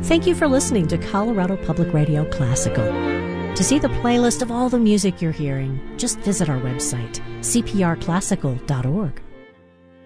Thank you for listening to Colorado Public Radio Classical. To see the playlist of all the music you're hearing, just visit our website, cprclassical.org.